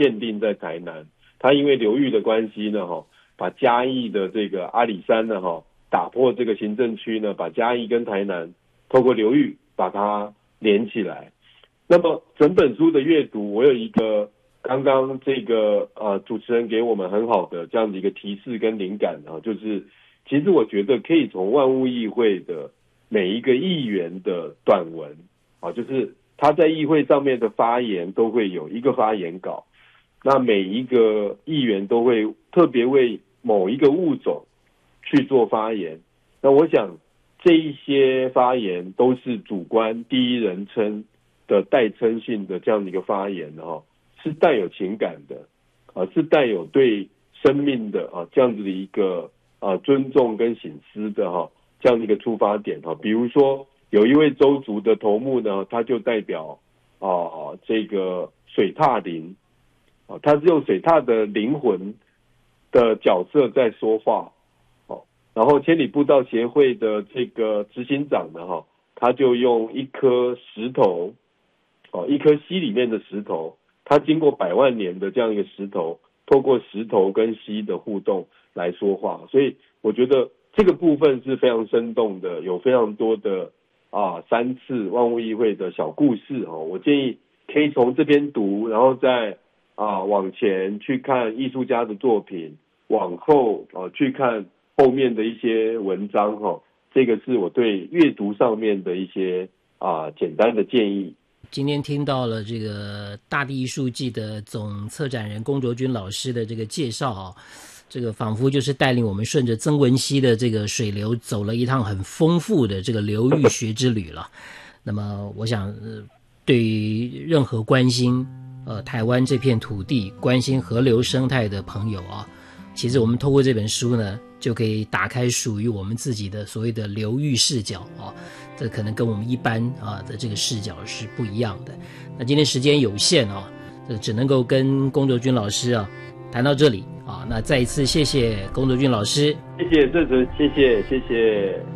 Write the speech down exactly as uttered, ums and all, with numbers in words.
限定在台南，它因为流域的关系呢，哈，把嘉义的这个阿里山呢，哈，打破这个行政区呢，把嘉义跟台南透过流域把它连起来。那么整本书的阅读，我有一个刚刚这个呃主持人给我们很好的这样的一个提示跟灵感啊，就是其实我觉得可以从万物议会的每一个议员的短文啊，就是他在议会上面的发言都会有一个发言稿，那每一个议员都会特别为某一个物种去做发言。那我想这一些发言都是主观第一人称的代称性的这样的一个发言哈，是带有情感的啊，是带有对生命的啊这样子的一个啊尊重跟省思的哈这样的一个出发点哈。比如说有一位州族的头目呢，他就代表啊这个水獭灵啊，他是用水獭的灵魂的角色在说话。然后千里步道协会的这个执行长呢哈，他就用一颗石头哦，一颗溪里面的石头，它经过百万年的这样一个石头，透过石头跟溪的互动来说话。所以我觉得这个部分是非常生动的，有非常多的啊三次万物议会的小故事哦。我建议可以从这边读，然后再啊往前去看艺术家的作品，往后啊去看后面的一些文章哈。这个是我对阅读上面的一些啊简单的建议。 今天听到了这个大地艺术季的总策展人龚卓君老师的这个介绍啊，这个仿佛就是带领我们顺着曾文溪的这个水流走了一趟很丰富的这个流域学之旅了。那么我想、呃、对于任何关心呃台湾这片土地、关心河流生态的朋友啊，其实我们透过这本书呢，就可以打开属于我们自己的所谓的流域视角啊，这可能跟我们一般啊的这个视角是不一样的。那今天时间有限啊，这只能够跟龚卓君老师啊谈到这里啊。那再一次谢谢龚卓君老师， 谢谢郑成，谢谢谢谢。